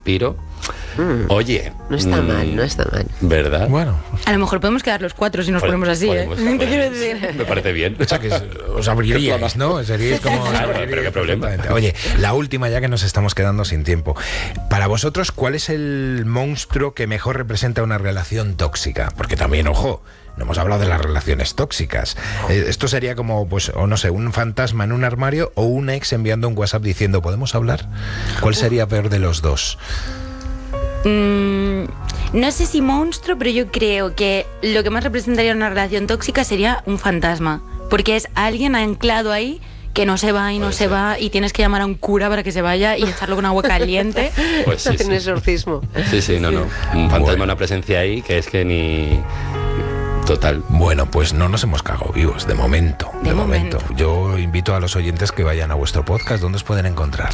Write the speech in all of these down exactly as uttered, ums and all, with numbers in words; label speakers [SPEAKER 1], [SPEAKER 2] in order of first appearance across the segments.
[SPEAKER 1] Piro. Mm, Oye,
[SPEAKER 2] no está
[SPEAKER 1] mm,
[SPEAKER 2] mal, no está mal.
[SPEAKER 1] ¿Verdad?
[SPEAKER 3] Bueno,
[SPEAKER 4] a lo mejor podemos quedar los cuatro si nos ponemos así,
[SPEAKER 1] podemos,
[SPEAKER 4] ¿eh?
[SPEAKER 1] podemos.
[SPEAKER 4] Te quiero decir.
[SPEAKER 1] Me parece bien.
[SPEAKER 3] o sea que os abriríais, ¿no? Seríais como...
[SPEAKER 1] Claro, pero qué problema.
[SPEAKER 3] Oye, la última ya que nos estamos quedando sin tiempo. Para vosotros, ¿cuál es el monstruo que mejor representa una relación tóxica? Porque también, ojo, no hemos hablado de las relaciones tóxicas. Eh, esto sería como, pues, o no sé, un fantasma en un armario o un ex enviando un WhatsApp diciendo, ¿podemos hablar? ¿Cuál sería peor de los dos?
[SPEAKER 4] Mm, no sé si monstruo, pero yo creo que lo que más representaría una relación tóxica sería un fantasma. Porque es alguien anclado ahí que no se va y no
[SPEAKER 1] Puede
[SPEAKER 4] se
[SPEAKER 1] ser.
[SPEAKER 4] va y tienes que llamar a un cura para que se vaya y echarlo con agua caliente.
[SPEAKER 1] Pues sí,
[SPEAKER 2] Hacer un
[SPEAKER 1] sí.
[SPEAKER 2] exorcismo.
[SPEAKER 1] Sí, sí, no, no. Un fantasma, una presencia ahí que es que ni... Total.
[SPEAKER 3] Bueno, pues no nos hemos cagado vivos, de momento. De,
[SPEAKER 4] De
[SPEAKER 3] momento.
[SPEAKER 4] momento.
[SPEAKER 3] Yo invito a los oyentes que vayan a vuestro podcast, ¿dónde os pueden encontrar?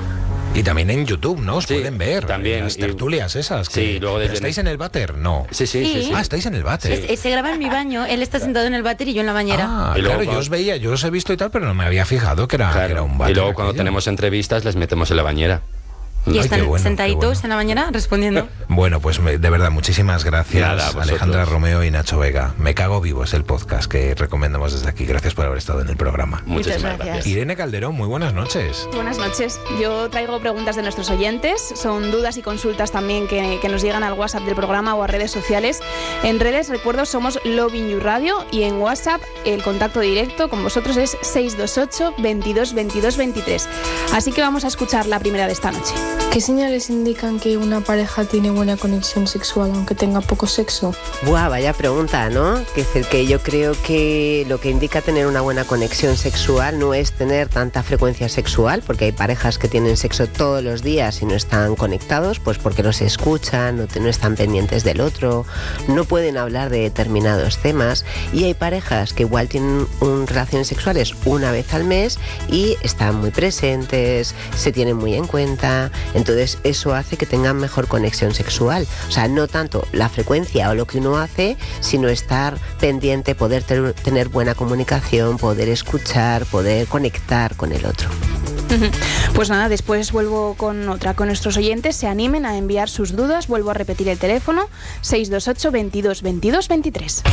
[SPEAKER 3] Y también en YouTube, ¿no? Os
[SPEAKER 1] Sí,
[SPEAKER 3] pueden ver.
[SPEAKER 1] también,
[SPEAKER 3] en las
[SPEAKER 1] y-
[SPEAKER 3] tertulias esas. Que,
[SPEAKER 1] Sí, luego
[SPEAKER 3] ¿Pero
[SPEAKER 1] desde-
[SPEAKER 3] ¿estáis en el váter? No.
[SPEAKER 1] Sí, sí, sí.
[SPEAKER 4] Sí.
[SPEAKER 1] sí.
[SPEAKER 3] Ah, estáis en el váter.
[SPEAKER 1] Sí.
[SPEAKER 4] Es- se graba en mi baño, él está sentado en el váter y yo en la bañera.
[SPEAKER 3] Ah,
[SPEAKER 1] Y luego
[SPEAKER 3] claro, yo
[SPEAKER 1] cuando-
[SPEAKER 3] os veía, yo os he visto y tal, pero no me había fijado que era,
[SPEAKER 1] Claro.
[SPEAKER 3] que era un váter.
[SPEAKER 1] Y luego cuando
[SPEAKER 3] aquello.
[SPEAKER 1] tenemos entrevistas les metemos en la bañera.
[SPEAKER 4] Y
[SPEAKER 3] Ay,
[SPEAKER 4] están
[SPEAKER 3] qué bueno,
[SPEAKER 4] sentaditos
[SPEAKER 3] qué bueno.
[SPEAKER 4] en la bañera respondiendo.
[SPEAKER 3] Bueno, pues me- de verdad, muchísimas gracias,
[SPEAKER 1] Nada, a vosotros.
[SPEAKER 3] Alejandra Romeo y Nacho Vega. Me cago vivo es el podcast que recomendamos desde aquí. Gracias por haber estado en el programa.
[SPEAKER 1] Muchísimas
[SPEAKER 4] Muchas gracias.
[SPEAKER 1] gracias.
[SPEAKER 3] Irene Calderón, muy buenas noches.
[SPEAKER 5] Buenas noches. Yo traigo preguntas de nuestros oyentes. Son dudas y consultas también que, que nos llegan al WhatsApp del programa o a redes sociales. En redes, recuerdo, somos Loving You Radio y en WhatsApp el contacto directo con vosotros es seis dos ocho, veintidós, veintidós, veintitrés. Así que vamos a escuchar la primera de esta noche.
[SPEAKER 6] ¿Qué señales indican que una pareja tiene buena conexión sexual aunque tenga poco sexo?
[SPEAKER 2] Buah, vaya pregunta, ¿no? Que, es decir, que yo creo que lo que indica tener una buena conexión sexual no es tener tanta frecuencia sexual, porque hay parejas que tienen sexo todos los días y no están conectados, pues porque no se escuchan, no, te- no están pendientes del otro, no pueden hablar de determinados temas, y hay parejas que igual tienen un, relaciones sexuales una vez al mes y están muy presentes, se tienen muy en cuenta, entonces eso hace que tengan mejor conexión sexual. O sea, no tanto la frecuencia o lo que uno hace, sino estar pendiente, poder ter- tener buena comunicación, poder escuchar, poder conectar con el otro.
[SPEAKER 5] Pues nada, después vuelvo con otra. Con nuestros oyentes se animen a enviar sus dudas. Vuelvo a repetir el teléfono seis dos ocho, veintidós, veintidós, veintitrés.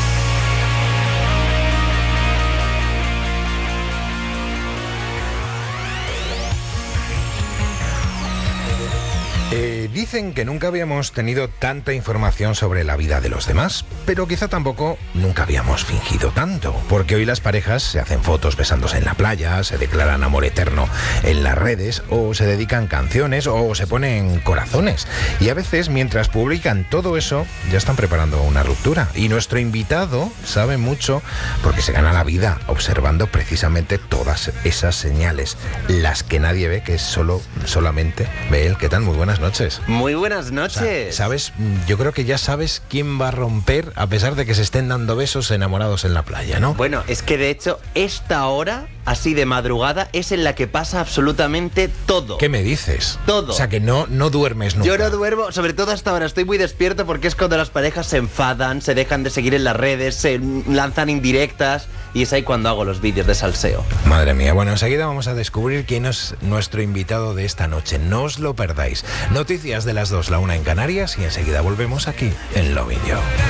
[SPEAKER 3] Eh, dicen que nunca habíamos tenido tanta información sobre la vida de los demás, pero quizá tampoco nunca habíamos fingido tanto, porque hoy las parejas se hacen fotos besándose en la playa, se declaran amor eterno en las redes, o se dedican canciones, o se ponen corazones. Y a veces, mientras publican todo eso, ya están preparando una ruptura. Y nuestro invitado sabe mucho porque se gana la vida observando precisamente todas esas señales, las que nadie ve, que solo solamente ve él. ¿Qué tal? Muy buenas noches.
[SPEAKER 7] Muy buenas
[SPEAKER 3] O sea,
[SPEAKER 7] noches.
[SPEAKER 3] ¿sabes? Yo creo que ya sabes quién va a romper a pesar de que se estén dando besos enamorados en la playa, ¿no?
[SPEAKER 7] Bueno, es que de hecho esta hora, así de madrugada, es en la que pasa absolutamente todo.
[SPEAKER 3] ¿Qué me dices?
[SPEAKER 7] Todo.
[SPEAKER 3] O sea, que no, no duermes nunca.
[SPEAKER 7] Yo no duermo, sobre todo hasta ahora, estoy muy despierto porque es cuando las parejas se enfadan, se dejan de seguir en las redes, se lanzan indirectas y es ahí cuando hago los vídeos de salseo.
[SPEAKER 3] Madre mía, bueno, enseguida vamos a descubrir quién es nuestro invitado de esta noche. No os lo perdáis. Noticias de las dos, la una en Canarias, y enseguida volvemos aquí en Loving You.